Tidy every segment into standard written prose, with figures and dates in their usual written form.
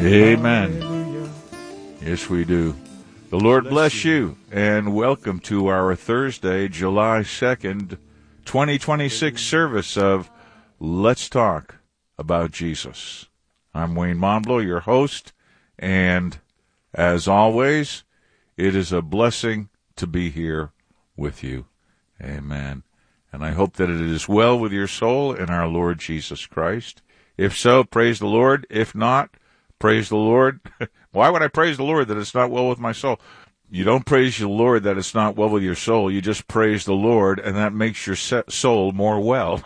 Amen. Hallelujah. Yes, we do. The Lord bless you, and welcome to our Thursday, July 2nd, 2026 service of Let's Talk About Jesus. I'm Wayne Monblow, your host, and as always, it is a blessing to be here with you. Amen. And I hope that it is well with your soul in our Lord Jesus Christ. If so, praise the Lord. If not, praise the Lord. Why would I praise the Lord that it's not well with my soul? You don't praise the Lord that it's not well with your soul. You just praise the Lord, and that makes your soul more well.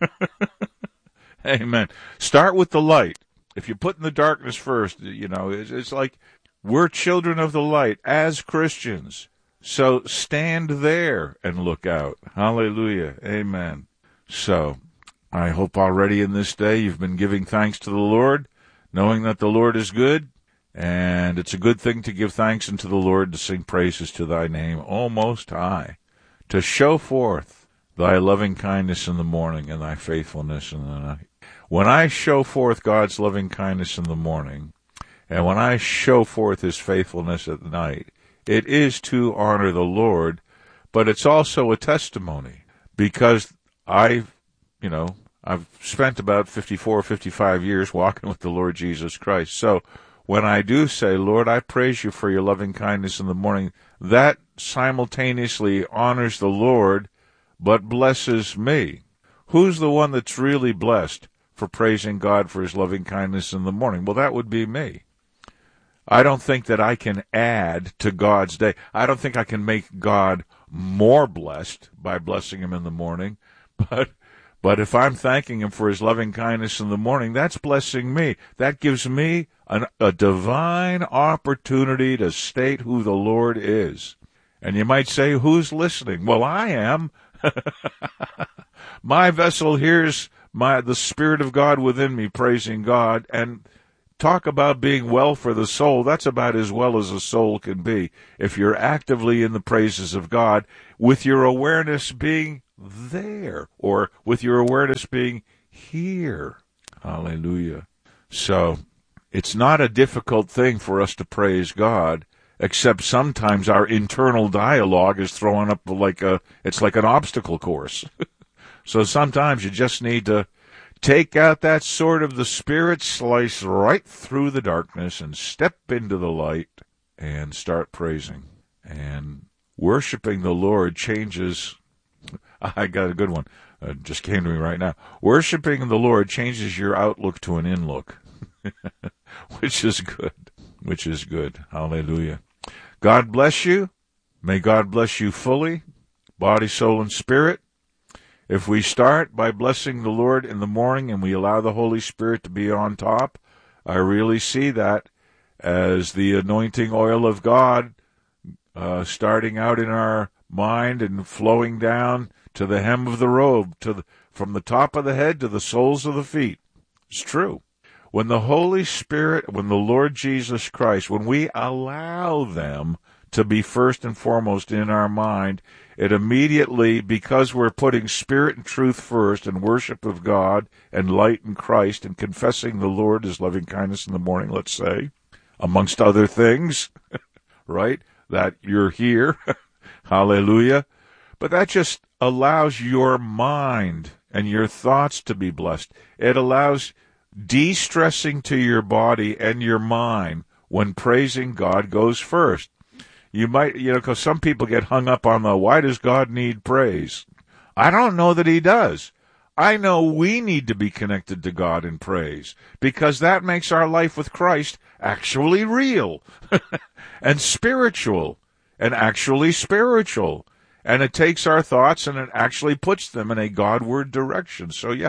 Amen. Start with the light. If you put in the darkness first, it's like we're children of the light as Christians. So stand there and look out. Hallelujah. Amen. So I hope already in this day you've been giving thanks to the Lord, knowing that the Lord is good, and it's a good thing to give thanks unto the Lord, to sing praises to thy name, O Most High, to show forth thy loving kindness in the morning and thy faithfulness in the night. When I show forth God's loving kindness in the morning, and when I show forth his faithfulness at night, it is to honor the Lord, but it's also a testimony, because I've spent about 55 years walking with the Lord Jesus Christ. So when I do say, Lord, I praise you for your loving kindness in the morning, that simultaneously honors the Lord, but blesses me. Who's the one that's really blessed for praising God for his loving kindness in the morning? Well, that would be me. I don't think that I can add to God's day. I don't think I can make God more blessed by blessing him in the morning, but if I'm thanking him for his loving kindness in the morning, that's blessing me. That gives me a divine opportunity to state who the Lord is. And you might say, who's listening? Well, I am. My vessel hears the Spirit of God within me praising God, and talk about being well for the soul. That's about as well as a soul can be. If you're actively in the praises of God, with your awareness being there, or with your awareness being here. Hallelujah. So it's not a difficult thing for us to praise God, except sometimes our internal dialogue is throwing up it's like an obstacle course. So sometimes you just need to take out that sword of the Spirit, slice right through the darkness, and step into the light and start praising. And worshiping the Lord changes. I got a good one. Just came to me right now. Worshiping the Lord changes your outlook to an in-look, which is good. Which is good. Hallelujah. God bless you. May God bless you fully, body, soul, and spirit. If we start by blessing the Lord in the morning and we allow the Holy Spirit to be on top, I really see that as the anointing oil of God starting out in our mind and flowing down to the hem of the robe, from the top of the head to the soles of the feet. It's true. When the Holy Spirit, when the Lord Jesus Christ, when we allow them to be first and foremost in our mind, it immediately, because we're putting spirit and truth first, and worship of God and light in Christ, and confessing the Lord his loving kindness in the morning, let's say, amongst other things, right, that you're here, hallelujah, but that just allows your mind and your thoughts to be blessed. It allows de-stressing to your body and your mind when praising God goes first. You might, because some people get hung up on why does God need praise? I don't know that he does. I know we need to be connected to God in praise, because that makes our life with Christ actually real and spiritual, and actually spiritual. And it takes our thoughts and it actually puts them in a Godward direction. So yeah,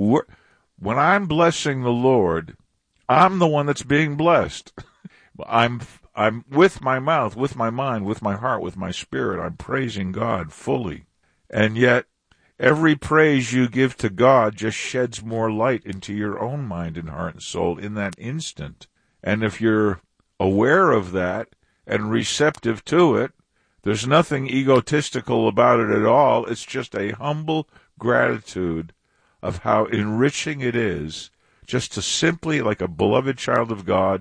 when I'm blessing the Lord, I'm the one that's being blessed. I'm with my mouth, with my mind, with my heart, with my spirit, I'm praising God fully. And yet, every praise you give to God just sheds more light into your own mind and heart and soul in that instant. And if you're aware of that and receptive to it, there's nothing egotistical about it at all. It's just a humble gratitude of how enriching it is just to simply, like a beloved child of God,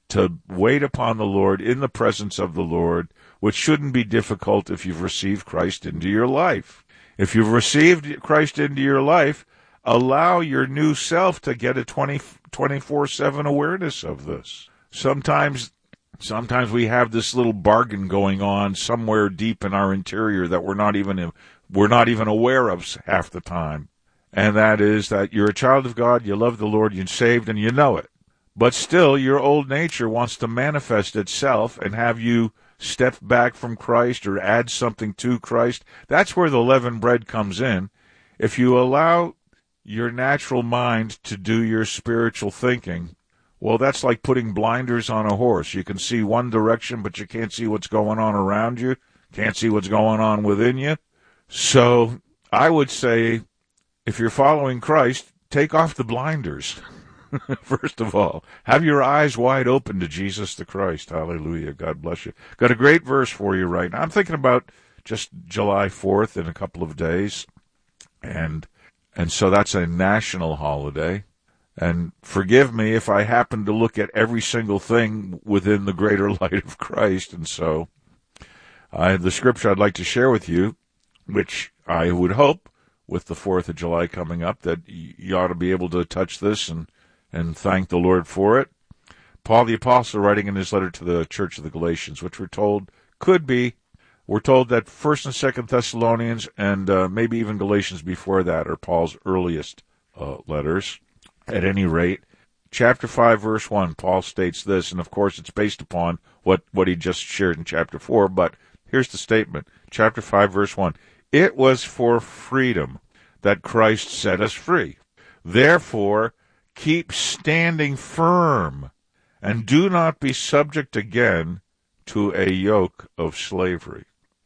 to wait upon the Lord in the presence of the Lord, which shouldn't be difficult if you've received Christ into your life. If you've received Christ into your life, allow your new self to get a 24/7 awareness of this. Sometimes we have this little bargain going on somewhere deep in our interior that we're not even aware of half the time. And that is that you're a child of God, you love the Lord, you're saved, and you know it. But still, your old nature wants to manifest itself and have you step back from Christ or add something to Christ. That's where the leavened bread comes in. If you allow your natural mind to do your spiritual thinking, well, that's like putting blinders on a horse. You can see one direction, but you can't see what's going on around you, can't see what's going on within you. So I would say, if you're following Christ, take off the blinders. First of all, have your eyes wide open to Jesus the Christ. Hallelujah. God bless you. Got a great verse for you right now. I'm thinking about just July 4th in a couple of days. And so that's a national holiday. And forgive me if I happen to look at every single thing within the greater light of Christ. And so the scripture I'd like to share with you, which I would hope with the 4th of July coming up, that you ought to be able to touch this and thank the Lord for it. Paul the Apostle, writing in his letter to the church of the Galatians, which we're told that 1st and 2nd Thessalonians and maybe even Galatians before that are Paul's earliest letters. At any rate, chapter 5, verse 1, Paul states this, and of course it's based upon what he just shared in chapter 4, but here's the statement. Chapter 5, verse 1, "It was for freedom that Christ set us free. Therefore, keep standing firm, and do not be subject again to a yoke of slavery."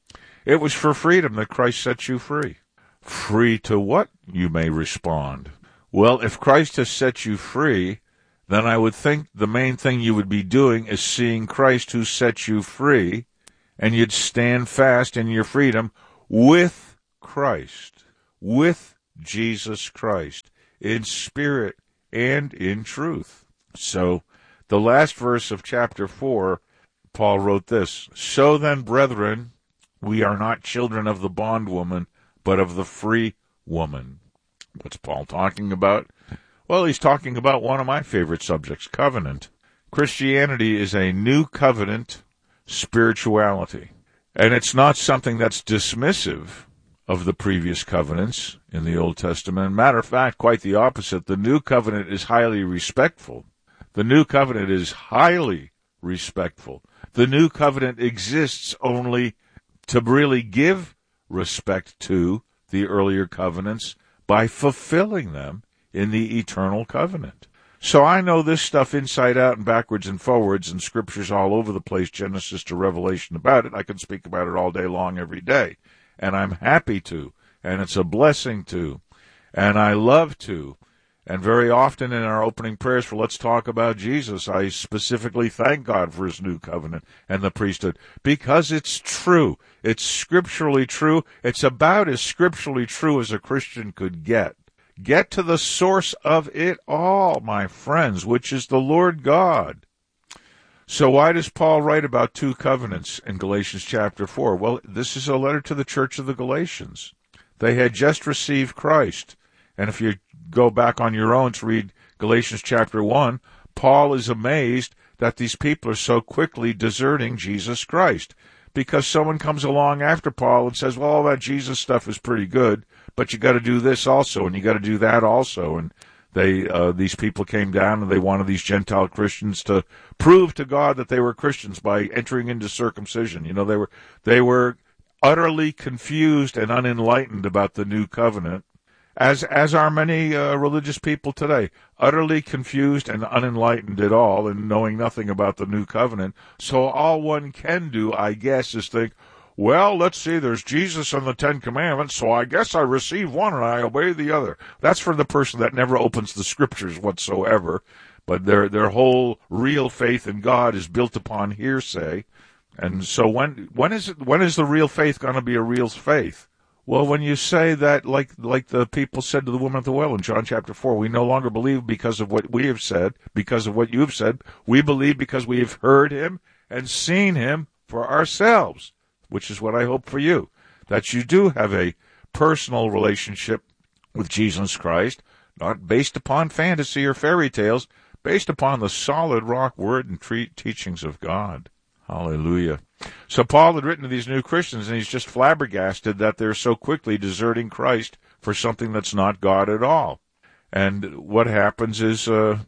It was for freedom that Christ set you free. Free to what, you may respond? Well, if Christ has set you free, then I would think the main thing you would be doing is seeing Christ who set you free, and you'd stand fast in your freedom with Christ, with Jesus Christ, in spirit and in truth. So, the last verse of chapter 4, Paul wrote this, "So then, brethren, we are not children of the bondwoman, but of the free woman." What's Paul talking about? Well, he's talking about one of my favorite subjects, covenant. Christianity is a new covenant spirituality. And it's not something that's dismissive of the previous covenants in the Old Testament. Matter of fact, quite the opposite. The new covenant is highly respectful. The new covenant is highly respectful. The new covenant exists only to really give respect to the earlier covenants by fulfilling them in the eternal covenant. So I know this stuff inside out and backwards and forwards, and scriptures all over the place, Genesis to Revelation about it. I can speak about it all day long every day. And I'm happy to, and it's a blessing to, and I love to. And very often in our opening prayers for Let's Talk About Jesus, I specifically thank God for his new covenant and the priesthood, because it's true. It's scripturally true. It's about as scripturally true as a Christian could get. Get to the source of it all, my friends, which is the Lord God. So why does Paul write about two covenants in Galatians chapter 4? Well, this is a letter to the church of the Galatians. They had just received Christ. And if you go back on your own to read Galatians chapter 1, Paul is amazed that these people are so quickly deserting Jesus Christ. Because someone comes along after Paul and says, well, all that Jesus stuff is pretty good, but you got to do this also, and you got to do that also. And these people came down and they wanted these Gentile Christians to prove to God that they were Christians by entering into circumcision. You know, they were utterly confused and unenlightened about the new covenant, as are many religious people today, utterly confused and unenlightened at all and knowing nothing about the new covenant. So all one can do, I guess, is think, well, let's see, there's Jesus and the Ten Commandments, so I guess I receive one and I obey the other. That's for the person that never opens the scriptures whatsoever, but their whole real faith in God is built upon hearsay. And so when is the real faith going to be a real faith? Well, when you say that, like the people said to the woman at the well in John chapter 4, we no longer believe because of what we have said, because of what you've said. We believe because we have heard him and seen him for ourselves, which is what I hope for you, that you do have a personal relationship with Jesus Christ, not based upon fantasy or fairy tales, based upon the solid rock word and teachings of God. Hallelujah. So Paul had written to these new Christians, and he's just flabbergasted that they're so quickly deserting Christ for something that's not God at all. And what happens is,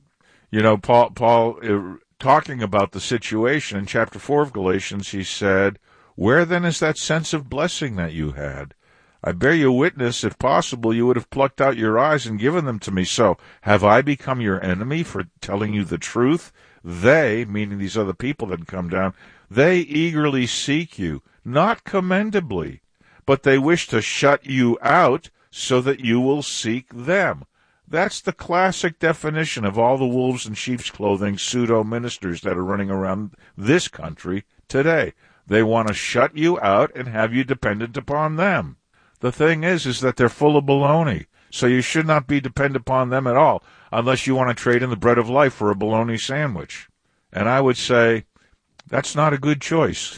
Paul talking about the situation in chapter 4 of Galatians, he said, "Where then is that sense of blessing that you had? I bear you witness, if possible, you would have plucked out your eyes and given them to me. So have I become your enemy for telling you the truth? They," meaning these other people that come down, "they eagerly seek you, not commendably, but they wish to shut you out so that you will seek them." That's the classic definition of all the wolves in sheep's clothing pseudo-ministers that are running around this country today. They want to shut you out and have you dependent upon them. The thing is that they're full of baloney, so you should not be dependent upon them at all, unless you want to trade in the bread of life for a bologna sandwich. And I would say, that's not a good choice.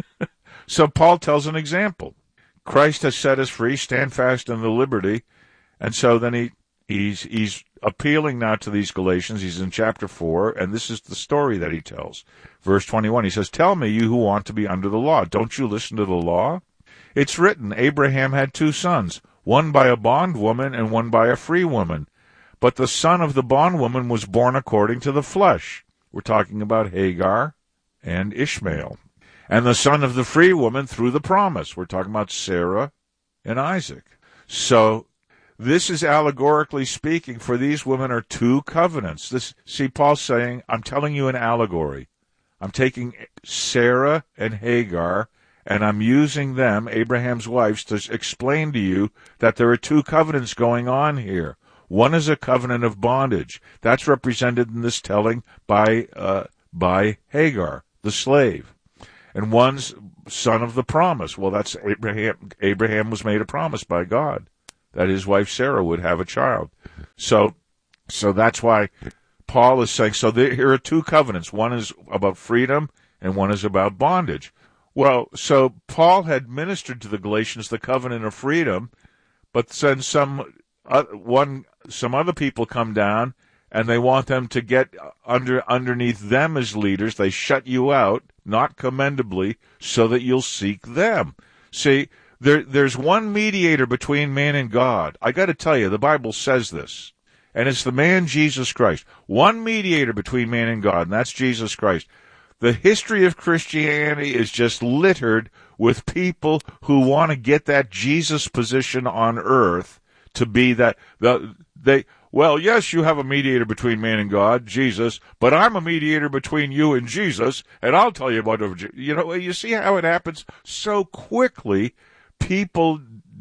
So Paul tells an example. Christ has set us free, stand fast in the liberty. And so then he's appealing now to these Galatians. He's in chapter 4, and this is the story that he tells. Verse 21, he says, "Tell me, you who want to be under the law, don't you listen to the law? It's written, Abraham had 2 sons, one by a bondwoman and one by a free woman. But the son of the bondwoman was born according to the flesh." We're talking about Hagar and Ishmael. "And the son of the free woman through the promise." We're talking about Sarah and Isaac. So this is allegorically speaking, for these women are 2 covenants. See, Paul's saying, I'm telling you an allegory. I'm taking Sarah and Hagar, and I'm using them, Abraham's wives, to explain to you that there are 2 covenants going on here. One is a covenant of bondage. That's represented in this telling by Hagar, the slave. And one's son of the promise. Well, that's Abraham. Abraham was made a promise by God that his wife Sarah would have a child. So that's why Paul is saying, so here are 2 covenants. One is about freedom and one is about bondage. Well, so Paul had ministered to the Galatians the covenant of freedom, but then some other people come down and they want them to get underneath them as leaders. They shut you out, not commendably, so that you'll seek them. See, there's one mediator between man and God. I got to tell you, the Bible says this, and it's the man Jesus Christ. One mediator between man and God, and that's Jesus Christ. The history of Christianity is just littered with people who want to get that Jesus position on earth to be that well, yes, you have a mediator between man and God, Jesus, but I'm a mediator between you and Jesus, and I'll tell you about it. You see how it happens so quickly. People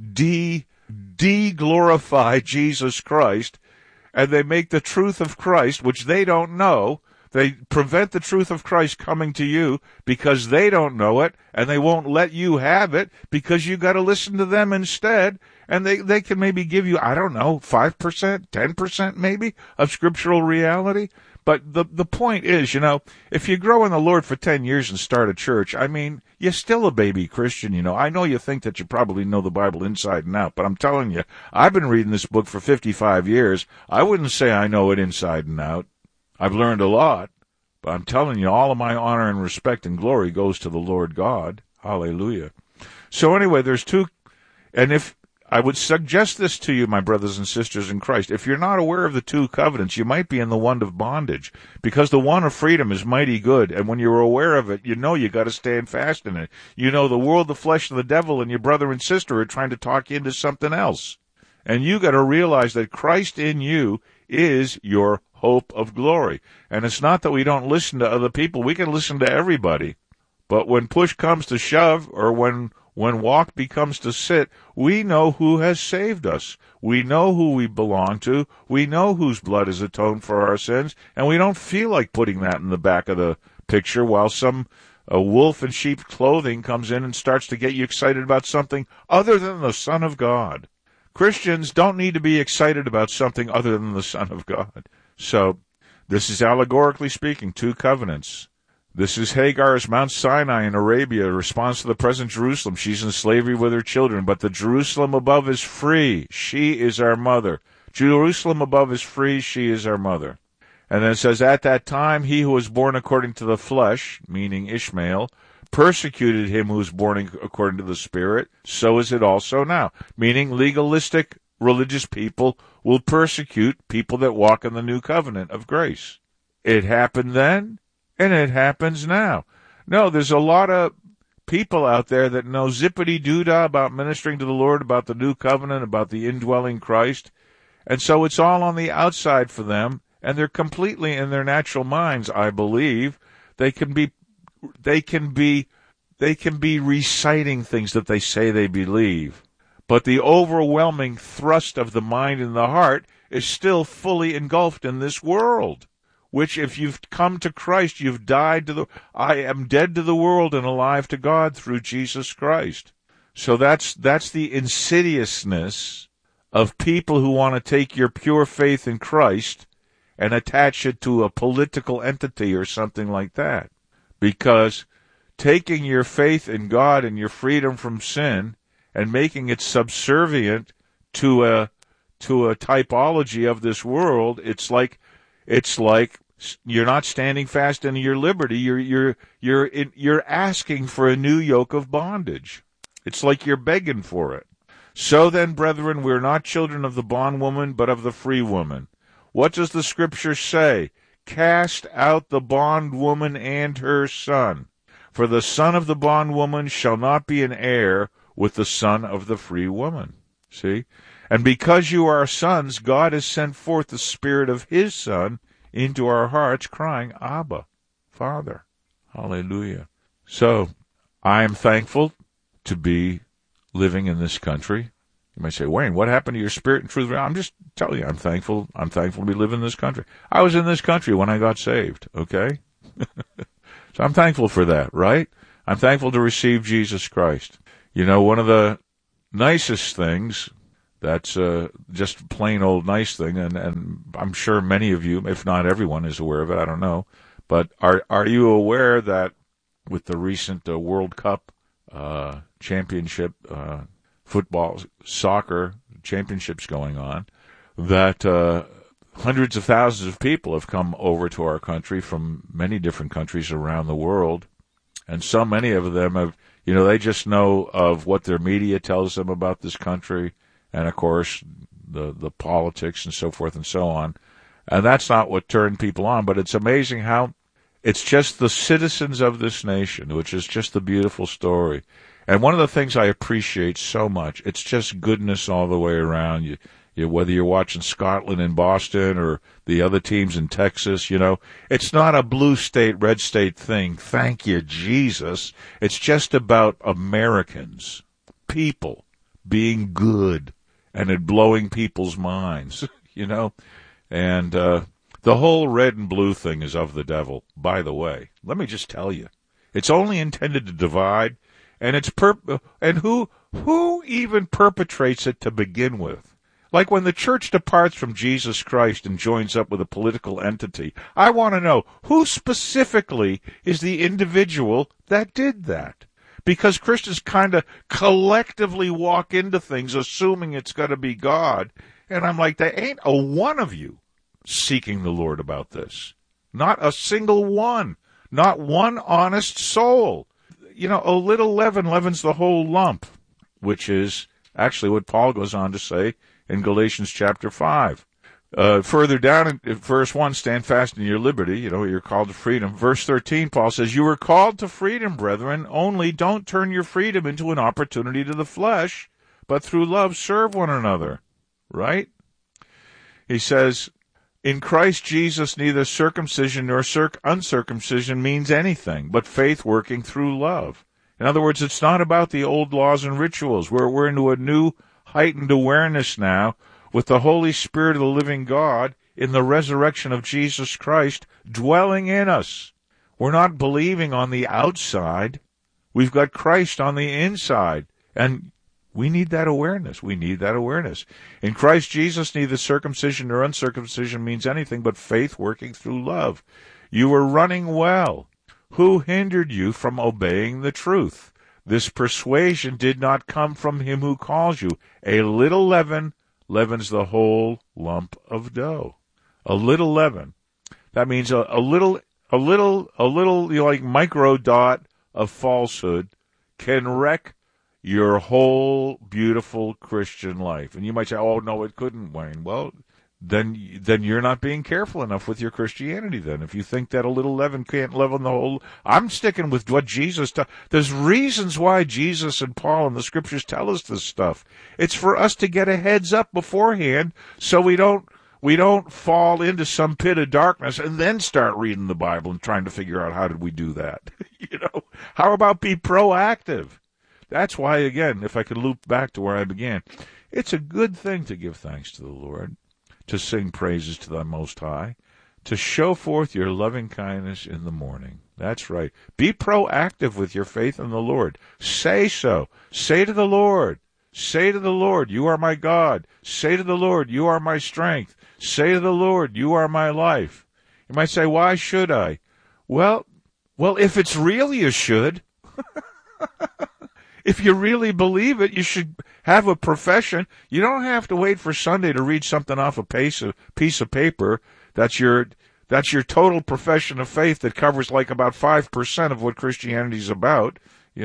de-glorify Jesus Christ, and they make the truth of Christ, which they don't know. They prevent the truth of Christ coming to you because they don't know it, and they won't let you have it because you got to listen to them instead. And they can maybe give you, 5%, 10% maybe of scriptural reality. But the point is, if you grow in the Lord for 10 years and start a church, you're still a baby Christian, I know you think that you probably know the Bible inside and out, but I'm telling you, I've been reading this book for 55 years. I wouldn't say I know it inside and out. I've learned a lot, but I'm telling you, all of my honor and respect and glory goes to the Lord God. Hallelujah. So anyway, there's 2, and if I would suggest this to you, my brothers and sisters in Christ. If you're not aware of the 2 covenants, you might be in the one of bondage, because the one of freedom is mighty good, and when you're aware of it, you got to stand fast in it. The world, the flesh, and the devil, and your brother and sister are trying to talk you into something else. And you got to realize that Christ in you is your hope of glory. And it's not that we don't listen to other people. We can listen to everybody. But when push comes to shove, or when walk becomes to sit, we know who has saved us. We know who we belong to. We know whose blood has atoned for our sins, and we don't feel like putting that in the back of the picture while some a wolf in sheep's clothing comes in and starts to get you excited about something other than the Son of God. Christians don't need to be excited about something other than the Son of God. So, this is allegorically speaking, two covenants. This is Hagar's Mount Sinai in Arabia, a response to the present Jerusalem. She's in slavery with her children, but the Jerusalem above is free. She is our mother. Jerusalem above is free. She is our mother. And then it says, at that time, he who was born according to the flesh, meaning Ishmael, persecuted him who was born according to the Spirit. So is it also now. Meaning legalistic religious people will persecute people that walk in the new covenant of grace. It happened then, and it happens now. No, there's a lot of people out there that know zippity-doo-dah about ministering to the Lord, about the new covenant, about the indwelling Christ. And so it's all on the outside for them. And they're completely in their natural minds, I believe. They can be reciting things that they say they believe. But the overwhelming thrust of the mind and the heart is still fully engulfed in this world. Which, if you've come to Christ, you've died to I am dead to the world and alive to God through Jesus Christ. So that's the insidiousness of people who want to take your pure faith in Christ and attach it to a political entity or something like that. Because taking your faith in God and your freedom from sin and making it subservient to a typology of this world, it's like you're not standing fast in your liberty. You're asking for a new yoke of bondage. It's like you're begging for it. So then, brethren, we're not children of the bondwoman, but of the free woman. What does the Scripture say? Cast out the bondwoman and her son, for the son of the bondwoman shall not be an heir with the son of the free woman. See? And because you are sons, God has sent forth the Spirit of His Son into our hearts, crying, Abba, Father. Hallelujah. So, I am thankful to be living in this country. You might say, Wayne, what happened to your spirit and truth? I'm just telling you, I'm thankful to be living in this country. I was in this country when I got saved, okay? So I'm thankful for that, right? I'm thankful to receive Jesus Christ. You know, one of the nicest things, that's just plain old nice thing, and I'm sure many of you, if not everyone, is aware of it, I don't know, but are you aware that with the recent World Cup championship football, soccer championships going on, that hundreds of thousands of people have come over to our country from many different countries around the world, and so many of them have, they just know of what their media tells them about this country, and of course the politics and so forth and so on, and that's not what turned people on, but it's amazing how it's just the citizens of this nation, which is just a beautiful story. And one of the things I appreciate so much, it's just goodness all the way around. You whether you're watching Scotland and Boston or the other teams in Texas, it's not a blue state, red state thing. Thank you, Jesus. It's just about Americans, people being good and it blowing people's minds, And the whole red and blue thing is of the devil, by the way. Let me just tell you. It's only intended to divide. And who even perpetrates it to begin with? Like when the church departs from Jesus Christ and joins up with a political entity, I want to know who specifically is the individual that did that. Because Christians kind of collectively walk into things assuming it's going to be God. And I'm like, there ain't a one of you seeking the Lord about this. Not a single one. Not one honest soul. A little leaven leavens the whole lump, which is actually what Paul goes on to say in Galatians chapter 5. Further down in verse 1, stand fast in your liberty, you're called to freedom. Verse 13, Paul says, you are called to freedom, brethren, only don't turn your freedom into an opportunity to the flesh, but through love serve one another. Right? He says, in Christ Jesus, neither circumcision nor uncircumcision means anything, but faith working through love. In other words, it's not about the old laws and rituals. We're into a new heightened awareness now with the Holy Spirit of the living God in the resurrection of Jesus Christ dwelling in us. We're not believing on the outside. We've got Christ on the inside. And we need that awareness. We need that awareness. In Christ Jesus, neither circumcision nor uncircumcision means anything but faith working through love. You were running well. Who hindered you from obeying the truth? This persuasion did not come from him who calls you. A little leaven leavens the whole lump of dough. A little leaven. That means a little, like micro dot of falsehood can wreck your whole beautiful Christian life. And you might say, oh, no, it couldn't, Wayne. Well, then you're not being careful enough with your Christianity then. If you think that a little leaven can't leaven the whole... I'm sticking with what Jesus does. There's reasons why Jesus and Paul and the Scriptures tell us this stuff. It's for us to get a heads up beforehand so we don't fall into some pit of darkness and then start reading the Bible and trying to figure out how did we do that. How about be proactive? That's why, again, if I could loop back to where I began, it's a good thing to give thanks to the Lord, to sing praises to the Most High, to show forth your loving kindness in the morning. That's right. Be proactive with your faith in the Lord. Say so. Say to the Lord, you are my God. Say to the Lord, you are my strength. Say to the Lord, you are my life. You might say, why should I? Well, if it's real, you should. If you really believe it, you should have a profession. You don't have to wait for Sunday to read something off a piece of paper. That's your total profession of faith that covers like about 5% of what Christianity is about.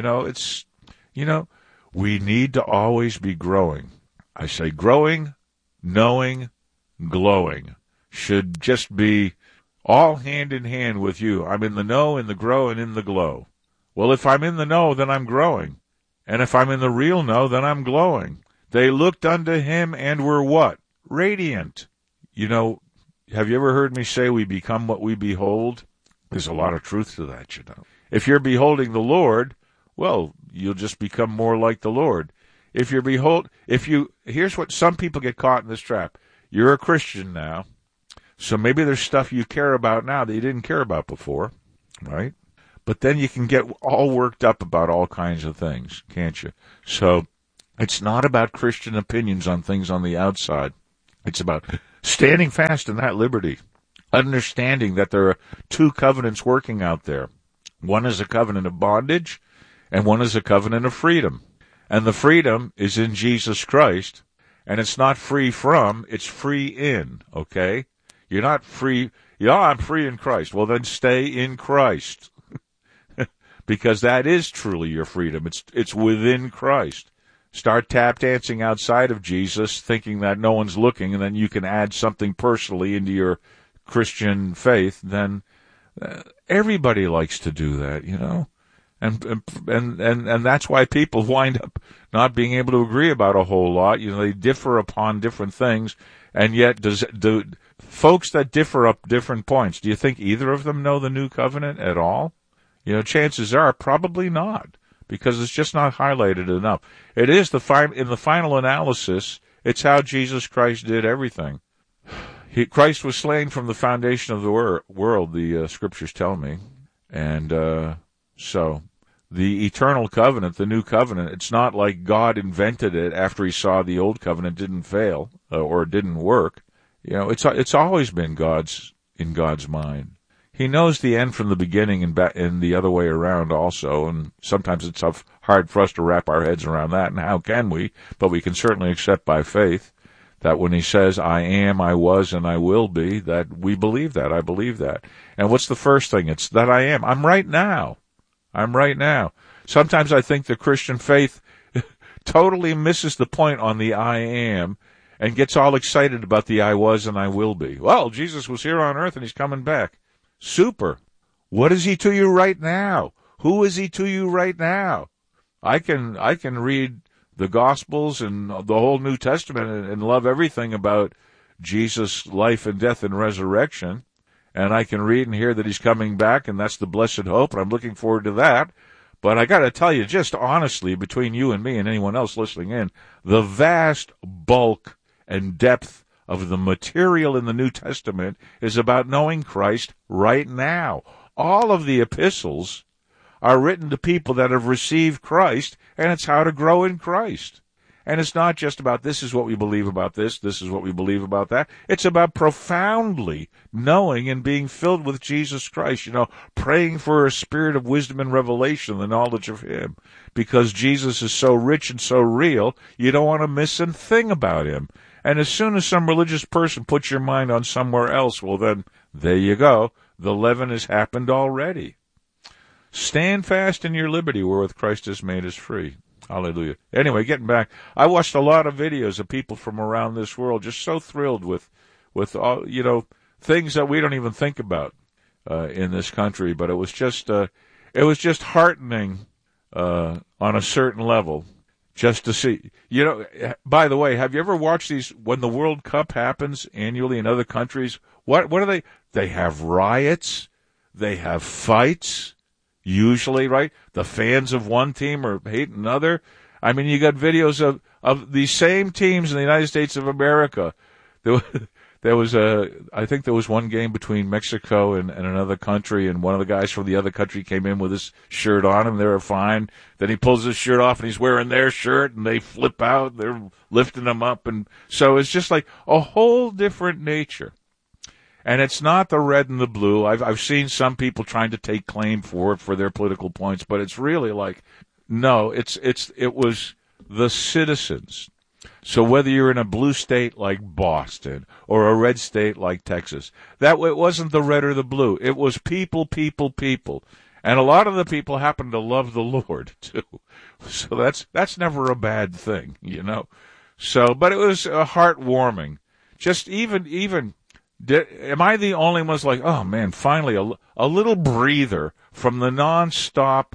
We need to always be growing. I say growing, knowing, glowing should just be all hand in hand with you. I'm in the know, in the grow, and in the glow. Well, if I'm in the know, then I'm growing. And if I'm in the real know, then I'm glowing. They looked unto him and were what? Radiant. Have you ever heard me say we become what we behold? There's a lot of truth to that, If you're beholding the Lord, well, you'll just become more like the Lord. Here's what some people get caught in this trap. You're a Christian now, so maybe there's stuff you care about now that you didn't care about before, right? But then you can get all worked up about all kinds of things, can't you? So it's not about Christian opinions on things on the outside. It's about standing fast in that liberty, understanding that there are two covenants working out there. One is a covenant of bondage, and one is a covenant of freedom. And the freedom is in Jesus Christ, and it's not free from, it's free in, okay? You're not free. I'm free in Christ. Well, then stay in Christ. Because that is truly your freedom. It's within Christ. Start tap dancing outside of Jesus, thinking that no one's looking, and then you can add something personally into your Christian faith. Then everybody likes to do that, and that's why people wind up not being able to agree about a whole lot. They differ upon different things, and yet do folks that differ up different points, do you think either of them know the new covenant at all? Chances are probably not, because it's just not highlighted enough. It is in the final analysis, it's how Jesus Christ did everything. Christ was slain from the foundation of the world, the Scriptures tell me. And so the eternal covenant, the new covenant, it's not like God invented it after he saw the old covenant didn't fail or didn't work. It's always been in God's mind. He knows the end from the beginning and the other way around also, and sometimes it's hard for us to wrap our heads around that, and how can we? But we can certainly accept by faith that when he says, I am, I was, and I will be, that we believe that. I believe that. And what's the first thing? It's that I am. I'm right now. Sometimes I think the Christian faith totally misses the point on the I am and gets all excited about the I was and I will be. Well, Jesus was here on earth and he's coming back. Super. What is he to you right now? Who is he to you right now? I can read the Gospels and the whole New Testament and love everything about Jesus' life and death and resurrection. And I can read and hear that he's coming back, and that's the blessed hope, and I'm looking forward to that. But I got to tell you, just honestly, between you and me and anyone else listening in, the vast bulk and depth of the material in the New Testament is about knowing Christ right now. all of the epistles are written to people that have received Christ, and it's how to grow in Christ. And it's not just about this is what we believe about this is what we believe about that. It's about profoundly knowing and being filled with Jesus Christ, praying for a spirit of wisdom and revelation, the knowledge of Him. Because Jesus is so rich and so real, you don't want to miss a thing about Him. And as soon as some religious person puts your mind on somewhere else, well then, there you go. The leaven has happened already. Stand fast in your liberty wherewith Christ has made us free. Hallelujah. Anyway, getting back, I watched a lot of videos of people from around this world just so thrilled with all, things that we don't even think about in this country. But it was just heartening on a certain level just to see. By the way, have you ever watched these when the World Cup happens annually in other countries? What are they? They have riots. They have fights. Usually, right? The fans of one team are hating another. I mean, you got videos of these same teams in the United States of America. I think there was one game between Mexico and another country, and one of the guys from the other country came in with his shirt on him. They were fine. Then he pulls his shirt off and he's wearing their shirt, and they flip out. They're lifting him up. And so it's just like a whole different nature. And it's not the red and the blue. I've seen some people trying to take claim for it for their political points, but it's really like, no, it was the citizens. So whether you're in a blue state like Boston or a red state like Texas, it wasn't the red or the blue. It was people. And a lot of the people happen to love the Lord too. So that's never a bad thing, So, but it was heartwarming. Just even. Am I the only one who's like, oh man, finally a little breather from the nonstop,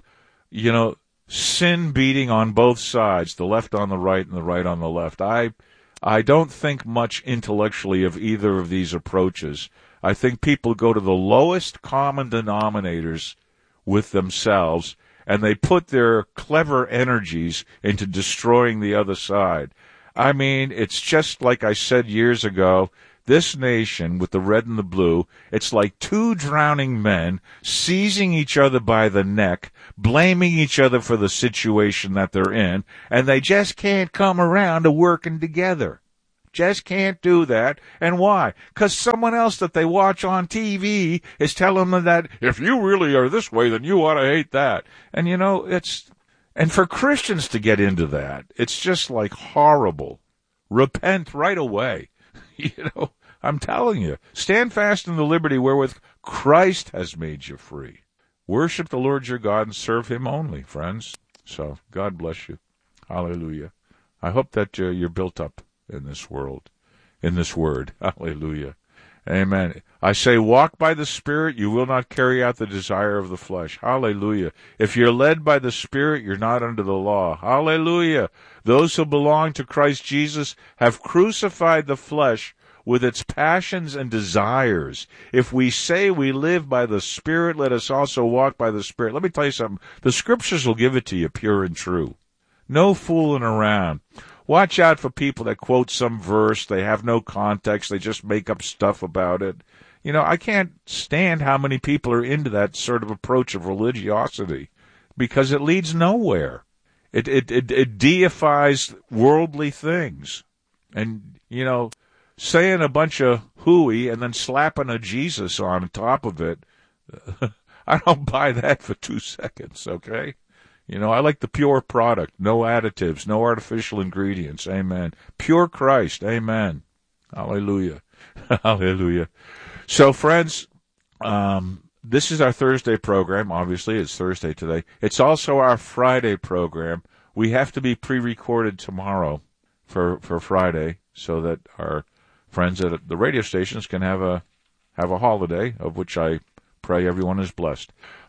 sin beating on both sides, the left on the right and the right on the left. I don't think much intellectually of either of these approaches. I think people go to the lowest common denominators with themselves, and they put their clever energies into destroying the other side. I mean, it's just like I said years ago. This nation, with the red and the blue, it's like two drowning men seizing each other by the neck, blaming each other for the situation that they're in, and they just can't come around to working together. Just can't do that. And why? Because someone else that they watch on TV is telling them that if you really are this way, then you ought to hate that. And, and for Christians to get into that, it's just like horrible. Repent right away. I'm telling you, stand fast in the liberty wherewith Christ has made you free. Worship the Lord your God and serve Him only, friends. So, God bless you. Hallelujah. I hope that you're built up in this world, in this word. Hallelujah. Amen. I say, walk by the Spirit, you will not carry out the desire of the flesh. Hallelujah. If you're led by the Spirit, you're not under the law. Hallelujah. Those who belong to Christ Jesus have crucified the flesh with its passions and desires. If we say we live by the Spirit, let us also walk by the Spirit. Let me tell you something. The Scriptures will give it to you pure and true. No fooling around. Watch out for people that quote some verse. They have no context. They just make up stuff about it. I can't stand how many people are into that sort of approach of religiosity because it leads nowhere. It deifies worldly things. And, saying a bunch of hooey and then slapping a Jesus on top of it, I don't buy that for 2 seconds, okay? I like the pure product, no additives, no artificial ingredients, amen. Pure Christ, amen. Hallelujah. Hallelujah. So, friends, this is our Thursday program. Obviously, it's Thursday today. It's also our Friday program. We have to be pre-recorded tomorrow for Friday so that our friends at the radio stations can have a holiday, of which I pray everyone is blessed.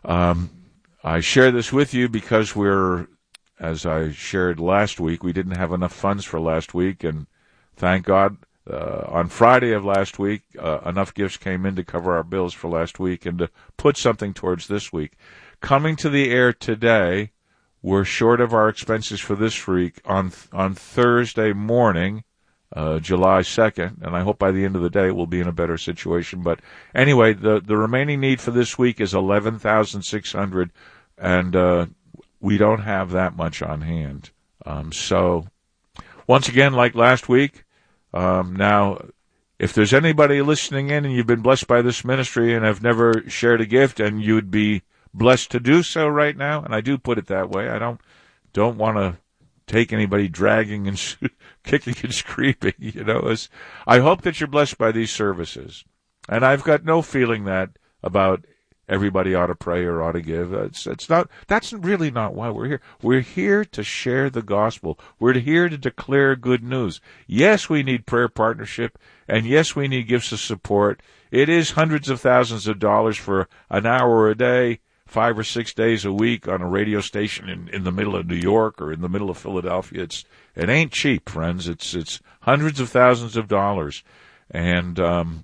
I share this with you because as I shared last week, we didn't have enough funds for last week, and thank God on Friday of last week, enough gifts came in to cover our bills for last week and to put something towards this week. Coming to the air today, we're short of our expenses for this week. On Thursday morning, July 2nd, and I hope by the end of the day we'll be in a better situation. But anyway, the remaining need for this week is $11,600, and we don't have that much on hand. So once again, like last week, now, if there's anybody listening in and you've been blessed by this ministry and have never shared a gift, and you'd be blessed to do so right now, and I do put it that way, I don't want to take anybody dragging and kicking and screaming, I hope that you're blessed by these services. And I've got no feeling that about everybody ought to pray or ought to give. That's really not why we're here. We're here to share the gospel. We're here to declare good news. Yes, we need prayer partnership, and yes, we need gifts of support. It is hundreds of thousands of dollars for an hour a day, 5 or 6 days a week on a radio station in the middle of New York or in the middle of Philadelphia. It ain't cheap, friends. It's hundreds of thousands of dollars, and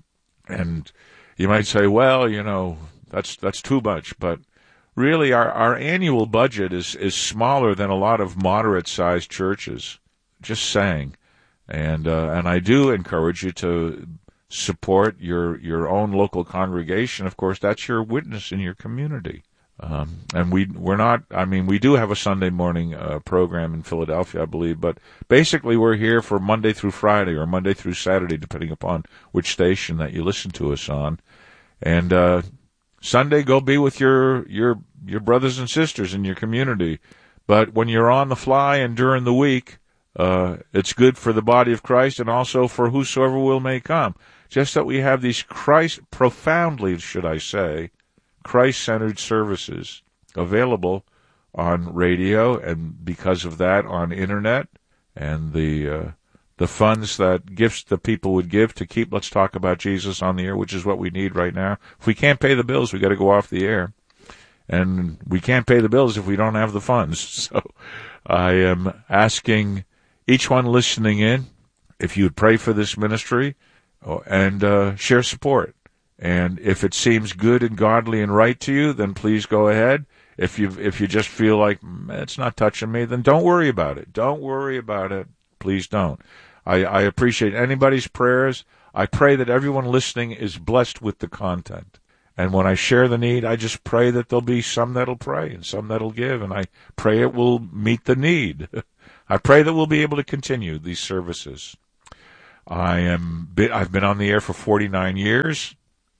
you might say, well, that's too much, but really our annual budget is smaller than a lot of moderate-sized churches. Just saying, and I do encourage you to support your own local congregation. Of course, that's your witness in your community. And we do have a Sunday morning program in Philadelphia, I believe, but basically we're here for Monday through Friday or Monday through Saturday, depending upon which station that you listen to us on. And Sunday, go be with your brothers and sisters in your community. But when you're on the fly and during the week, it's good for the body of Christ and also for whosoever will may come. Just that we have these profoundly, should I say, Christ-centered services available on radio, and because of that on internet, and the funds gifts the people would give to keep Let's Talk About Jesus on the air, which is what we need right now. If we can't pay the bills, we got to go off the air, and we can't pay the bills if we don't have the funds. So I am asking each one listening in if you would pray for this ministry and share support. And if it seems good and godly and right to you, then please go ahead. If you just feel like it's not touching me, then don't worry about it. Don't worry about it. Please don't. I appreciate anybody's prayers. I pray that everyone listening is blessed with the content. And when I share the need, I just pray that there'll be some that'll pray and some that'll give, and I pray it will meet the need. I pray that we'll be able to continue these services. I've been on the air for 49 years.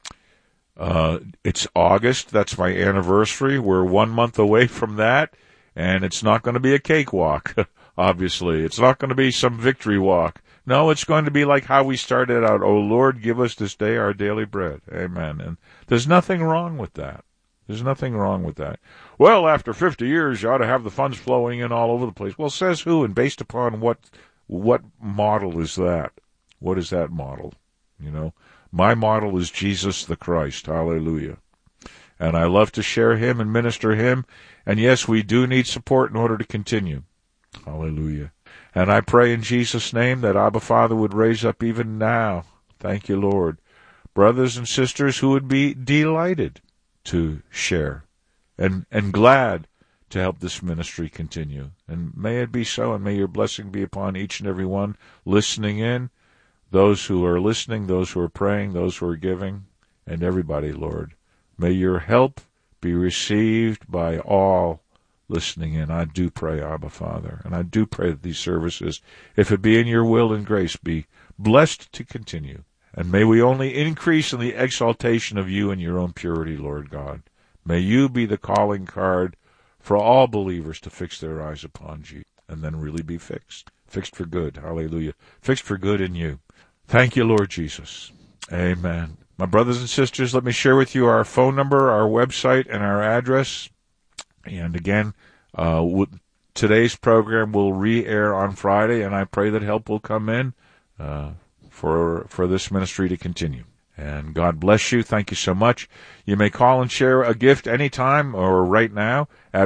It's August. That's my anniversary. We're 1 month away from that, and it's not going to be a cakewalk, obviously. It's not going to be some victory walk. No, it's going to be like how we started out. Oh, Lord, give us this day our daily bread. Amen. And there's nothing wrong with that. There's nothing wrong with that. Well, after 50 years, you ought to have the funds flowing in all over the place. Well, says who, and based upon what model is that? What is that model? My model is Jesus the Christ. Hallelujah. And I love to share him and minister him. And yes, we do need support in order to continue. Hallelujah. And I pray in Jesus' name that Abba Father would raise up even now, thank you, Lord, brothers and sisters who would be delighted to share and glad to help this ministry continue. And may it be so, and may your blessing be upon each and every one listening in, those who are listening, those who are praying, those who are giving, and everybody, Lord. May your help be received by all listening in. I do pray, Abba Father, and I do pray that these services, if it be in your will and grace, be blessed to continue. And may we only increase in the exaltation of you and your own purity, Lord God. May you be the calling card for all believers to fix their eyes upon you, and then really be fixed for good. Hallelujah. Fixed for good in you. Thank you, Lord Jesus. Amen. My brothers and sisters, let me share with you our phone number, our website, and our address. And again, today's program will re-air on Friday, and I pray that help will come in for this ministry to continue. And God bless you. Thank you so much. You may call and share a gift anytime or right now at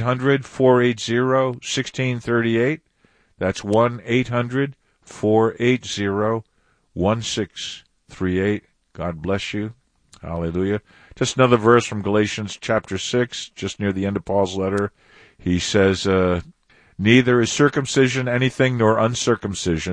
1-800-480-1638. That's 1-800-480-1638. God bless you. Hallelujah. Just another verse from Galatians chapter 6, just near the end of Paul's letter. He says, neither is circumcision anything nor uncircumcision,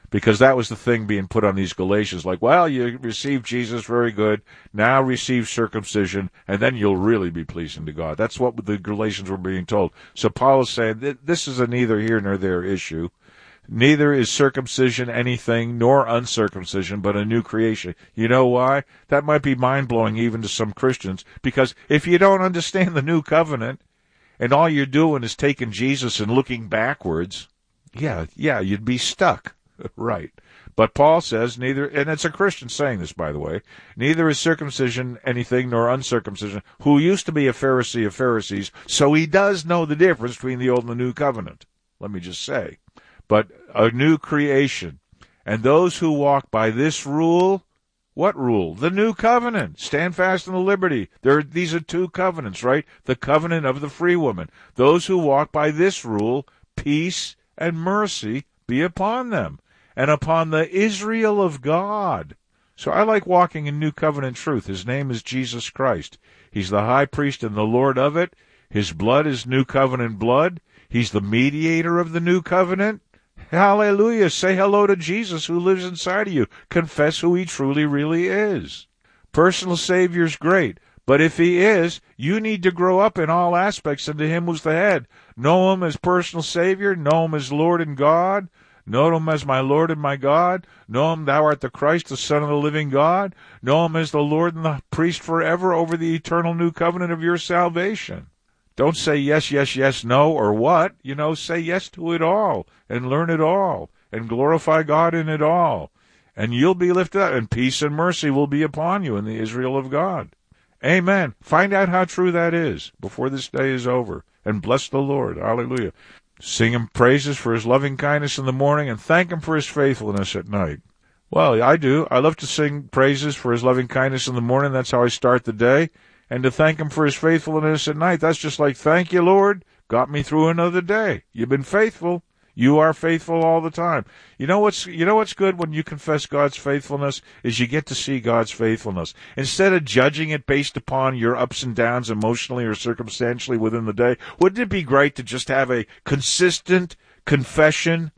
Because that was the thing being put on these Galatians, like, well, you received Jesus, very good. Now receive circumcision, and then you'll really be pleasing to God. That's what the Galatians were being told. So Paul is saying that this is a neither here nor there issue. Neither is circumcision anything, nor uncircumcision, but a new creation. You know why? That might be mind-blowing even to some Christians, because if you don't understand the new covenant, and all you're doing is taking Jesus and looking backwards, yeah, you'd be stuck. Right. But Paul says neither, and it's a Christian saying this, by the way, neither is circumcision anything nor uncircumcision, who used to be a Pharisee of Pharisees, so he does know the difference between the old and the new covenant. Let me just say. But a new creation. And those who walk by this rule, what rule? The new covenant. Stand fast in the liberty. These are two covenants, right? The covenant of the free woman. Those who walk by this rule, peace and mercy be upon them, and upon the Israel of God. So I like walking in new covenant truth. His name is Jesus Christ. He's the high priest and the Lord of it. His blood is new covenant blood. He's the mediator of the new covenant. Hallelujah. Say hello to Jesus who lives inside of you. Confess who he truly really is. Personal Savior's great. But if he is, you need to grow up in all aspects into him who's the head. Know him as personal Savior. Know him as Lord and God. Know him as my Lord and my God. Know him, thou art the Christ, the Son of the living God. Know him as the Lord and the priest forever over the eternal new covenant of your salvation. Don't say yes, yes, yes, no, or what. Say yes to it all and learn it all and glorify God in it all. And you'll be lifted up, and peace and mercy will be upon you in the Israel of God. Amen. Find out how true that is before this day is over. And bless the Lord. Hallelujah. Sing him praises for his loving kindness in the morning and thank him for his faithfulness at night. Well, I do. I love to sing praises for his loving kindness in the morning. That's how I start the day. And to thank him for his faithfulness at night, that's just like, thank you, Lord. Got me through another day. You've been faithful. You are faithful all the time. You know what's good when you confess God's faithfulness is you get to see God's faithfulness. Instead of judging it based upon your ups and downs emotionally or circumstantially within the day, wouldn't it be great to just have a consistent confession,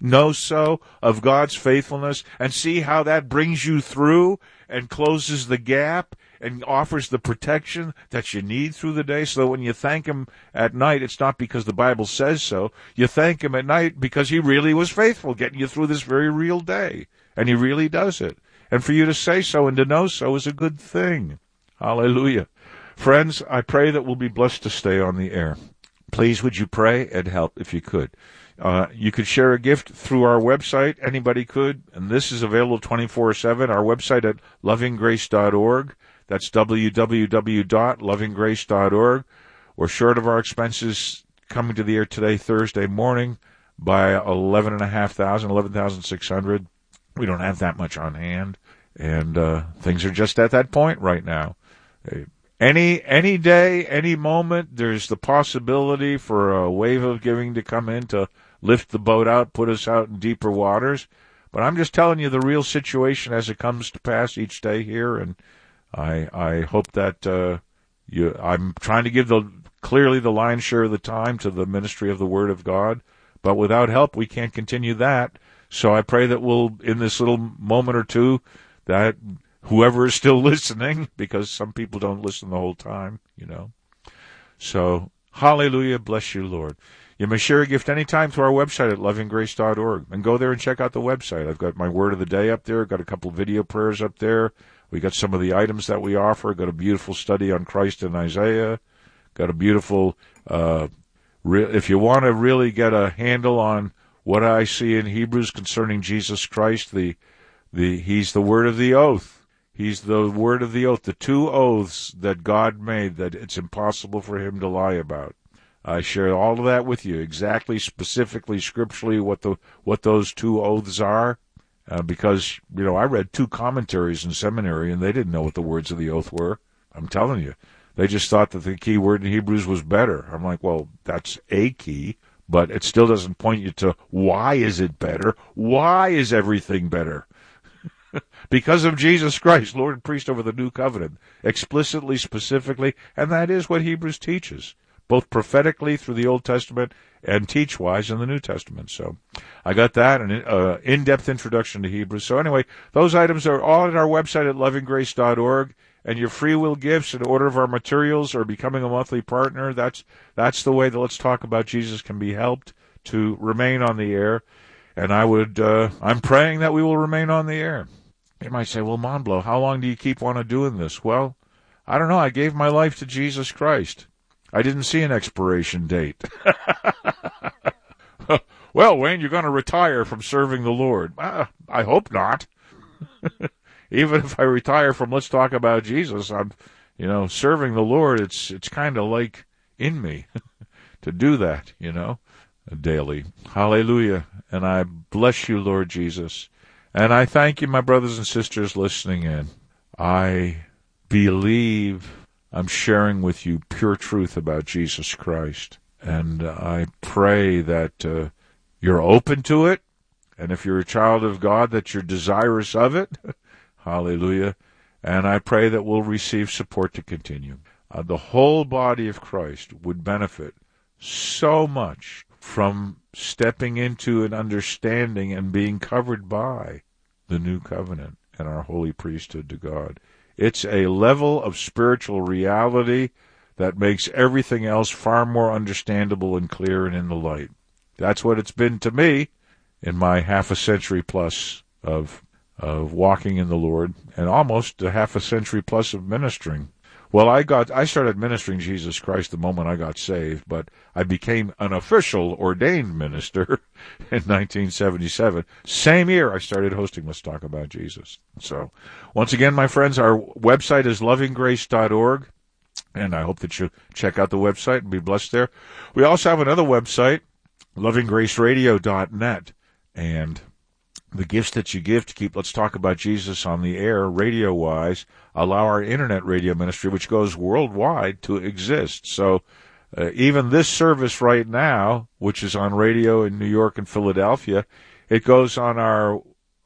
of God's faithfulness and see how that brings you through and closes the gap and offers the protection that you need through the day, so that when you thank him at night, it's not because the Bible says so. You thank him at night because he really was faithful, getting you through this very real day. And he really does it. And for you to say so and to know so is a good thing. Hallelujah. Friends, I pray that we'll be blessed to stay on the air. Please, would you pray and help if you could? You could share a gift through our website. Anybody could. And this is available 24/7. Our website at lovinggrace.org. That's www.lovinggrace.org. We're short of our expenses coming to the air today, Thursday morning, by 11,600. We don't have that much on hand, and things are just at that point right now. Any day, any moment, there's the possibility for a wave of giving to come in to lift the boat out, put us out in deeper waters. But I'm just telling you the real situation as it comes to pass each day here, and I hope that I'm trying to give clearly the lion's share of the time to the ministry of the Word of God, but without help we can't continue that. So I pray that we'll, in this little moment or two, that whoever is still listening, because some people don't listen the whole time, So, hallelujah, bless you, Lord. You may share a gift anytime through our website at lovinggrace.org, and go there and check out the website. I've got my Word of the Day up there, got a couple video prayers up there. We got some of the items that we offer. Got a beautiful study on Christ in Isaiah. Got a beautiful, if you want to really get a handle on what I see in Hebrews concerning Jesus Christ, he's the word of the oath. He's the word of the oath, the two oaths that God made that it's impossible for him to lie about. I share all of that with you, exactly, specifically, scripturally, what those two oaths are. Because, I read 2 commentaries in seminary, and they didn't know what the words of the oath were. I'm telling you. They just thought that the key word in Hebrews was better. I'm like, well, that's a key, but it still doesn't point you to why is it better? Why is everything better? Because of Jesus Christ, Lord and priest over the new covenant, explicitly, specifically, and that is what Hebrews teaches. both prophetically through the Old Testament and teach-wise in the New Testament. So I got that, an in-depth introduction to Hebrews. So anyway, those items are all at our website at lovinggrace.org. And your free will gifts in order of our materials or becoming a monthly partner, that's the way that Let's Talk About Jesus can be helped to remain on the air. And I'm praying that we will remain on the air. You might say, well, Monblow, how long do you keep on doing this? Well, I don't know. I gave my life to Jesus Christ. I didn't see an expiration date. Well, Wayne, you're going to retire from serving the Lord. I hope not. Even if I retire from Let's Talk About Jesus, I'm, serving the Lord. It's kind of like in me to do that, daily. Hallelujah. And I bless you, Lord Jesus. And I thank you, my brothers and sisters listening in. I believe I'm sharing with you pure truth about Jesus Christ. And I pray that you're open to it. And if you're a child of God, that you're desirous of it. Hallelujah. And I pray that we'll receive support to continue. The whole body of Christ would benefit so much from stepping into an understanding and being covered by the new covenant and our holy priesthood to God. It's a level of spiritual reality that makes everything else far more understandable and clear and in the light. That's what it's been to me in my half a century plus of walking in the Lord, and almost a half a century plus of ministering. Well, I started ministering Jesus Christ the moment I got saved, but I became an official ordained minister in 1977. Same year I started hosting Let's Talk About Jesus. So, once again, my friends, our website is lovinggrace.org, and I hope that you check out the website and be blessed there. We also have another website, lovinggraceradio.net, and the gifts that you give to keep Let's Talk About Jesus on the air, radio-wise, allow our internet radio ministry, which goes worldwide, to exist. So even this service right now, which is on radio in New York and Philadelphia, it goes on our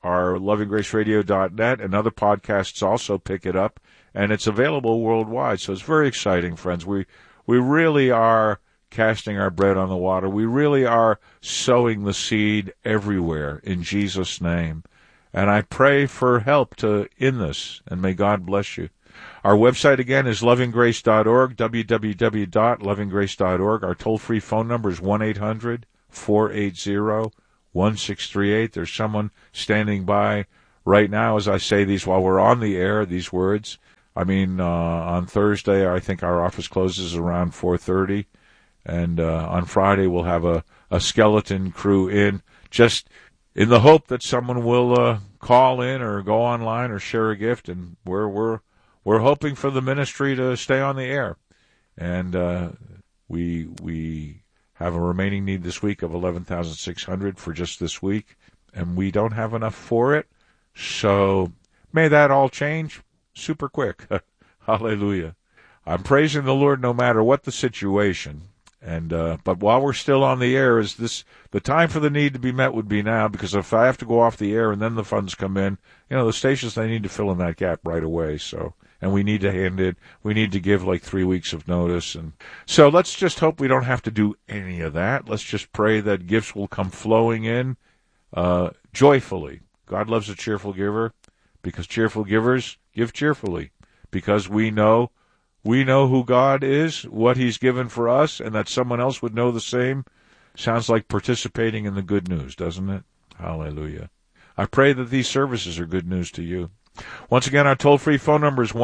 lovinggraceradio.net, and other podcasts also pick it up, and it's available worldwide. So it's very exciting, friends. We really are casting our bread on the water. We really are sowing the seed everywhere in Jesus' name. And I pray for help in this, and may God bless you. Our website again is lovinggrace.org, www.lovinggrace.org. Our toll-free phone number is 1-800-480-1638. There's someone standing by right now as I say these while we're on the air, these words. On Thursday, I think our office closes around 4:30. And on Friday, we'll have a skeleton crew in, just in the hope that someone will call in or go online or share a gift. And we're hoping for the ministry to stay on the air. And we have a remaining need this week of $11,600 for just this week, and we don't have enough for it. So may that all change super quick. Hallelujah. I'm praising the Lord no matter what the situation. And but while we're still on the air, the time for the need to be met would be now, because if I have to go off the air and then the funds come in, the stations, they need to fill in that gap right away. So, and we need to give like 3 weeks of notice. And so let's just hope we don't have to do any of that. Let's just pray that gifts will come flowing in joyfully. God loves a cheerful giver, because cheerful givers give cheerfully, because we know who God is, what He's given for us, and that someone else would know the same. Sounds like participating in the good news, doesn't it? Hallelujah. I pray that these services are good news to you. Once again, our toll-free phone number is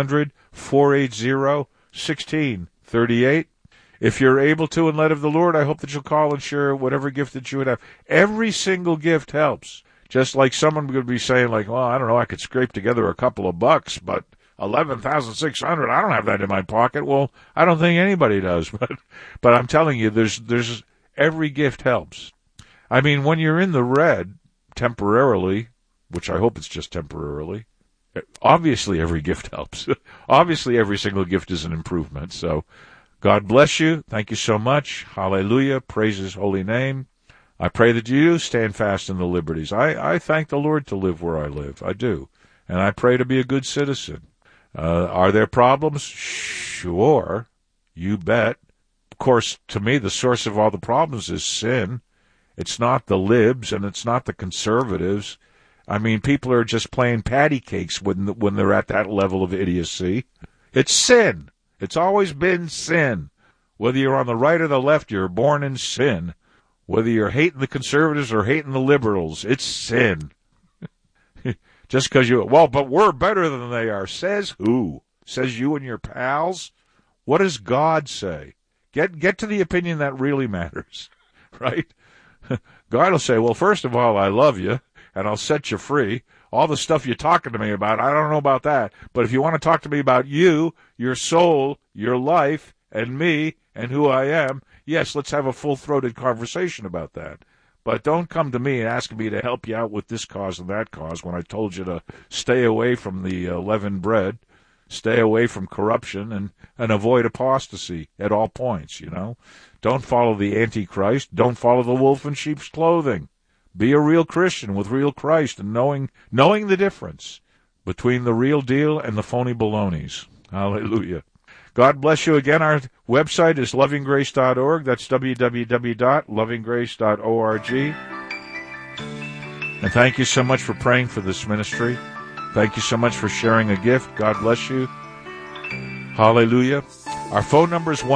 1-800-480-1638. If you're able to and led of the Lord, I hope that you'll call and share whatever gift that you would have. Every single gift helps. Just like someone would be saying, like, well, I don't know, I could scrape together a couple of bucks, but $11,600, I don't have that in my pocket. Well, I don't think anybody does, but I'm telling you, there's every gift helps. When you're in the red temporarily, which I hope it's just temporarily, obviously every gift helps. Obviously every single gift is an improvement. So God bless you. Thank you so much. Hallelujah. Praise His holy name. I pray that you stand fast in the liberties. I thank the Lord to live where I live. I do. And I pray to be a good citizen. Are there problems? Sure. You bet. Of course, to me, the source of all the problems is sin. It's not the libs and it's not the conservatives. I mean, people are just playing patty cakes when they're at that level of idiocy. It's sin. It's always been sin. Whether you're on the right or the left, you're born in sin. Whether you're hating the conservatives or hating the liberals, it's sin. Just because but we're better than they are. Says who? Says you and your pals? What does God say? Get to the opinion that really matters, right? God will say, well, first of all, I love you, and I'll set you free. All the stuff you're talking to me about, I don't know about that. But if you want to talk to me about you, your soul, your life, and me, and who I am, yes, let's have a full-throated conversation about that. But don't come to me and ask me to help you out with this cause and that cause when I told you to stay away from the leavened bread, stay away from corruption, and avoid apostasy at all points, Don't follow the Antichrist. Don't follow the wolf in sheep's clothing. Be a real Christian with real Christ and knowing the difference between the real deal and the phony balonies. Hallelujah. God bless you again. Our website is lovinggrace.org. That's www.lovinggrace.org. And thank you so much for praying for this ministry. Thank you so much for sharing a gift. God bless you. Hallelujah. Our phone number is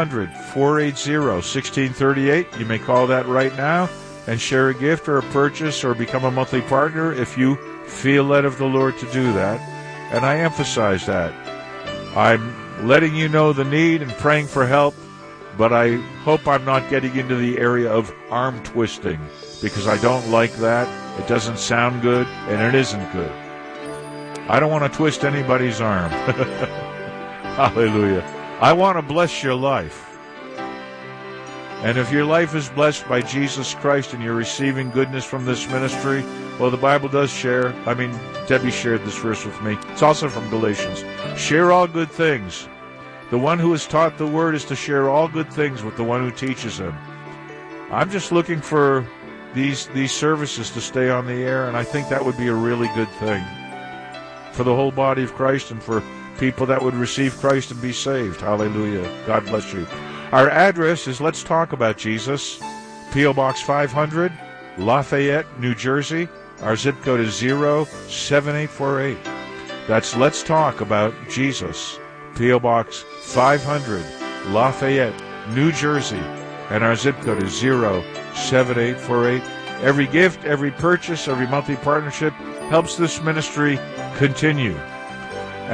1-800-480-1638. You may call that right now and share a gift or a purchase or become a monthly partner if you feel led of the Lord to do that. And I emphasize that. I'm letting you know the need and praying for help, but I hope I'm not getting into the area of arm twisting, because I don't like that. It doesn't sound good, and it isn't good. I don't want to twist anybody's arm. Hallelujah. I want to bless your life. And if your life is blessed by Jesus Christ and you're receiving goodness from this ministry, well, the Bible does share. Debbie shared this verse with me. It's also from Galatians. Share all good things. The one who is taught the word is to share all good things with the one who teaches him. I'm just looking for these services to stay on the air, and I think that would be a really good thing for the whole body of Christ and for people that would receive Christ and be saved. Hallelujah. God bless you. Our address is Let's Talk About Jesus, P.O. Box 500, Lafayette, New Jersey. Our zip code is 07848. That's Let's Talk About Jesus, P.O. Box 500, Lafayette, New Jersey. And our zip code is 07848. Every gift, every purchase, every monthly partnership helps this ministry continue.